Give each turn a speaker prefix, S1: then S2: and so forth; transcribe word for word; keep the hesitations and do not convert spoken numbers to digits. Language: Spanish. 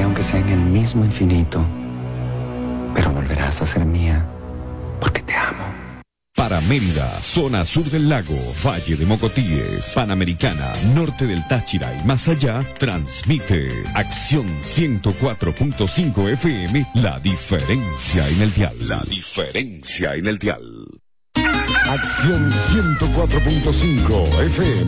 S1: aunque sea en el mismo infinito, pero volverás a ser mía, porque te amo.
S2: Para Mérida, zona sur del lago, Valle de Mocotíes, Panamericana, norte del Táchira y más allá, transmite Acción ciento cuatro punto cinco F M, la diferencia en el dial. La diferencia en el dial. Acción ciento cuatro punto cinco F M.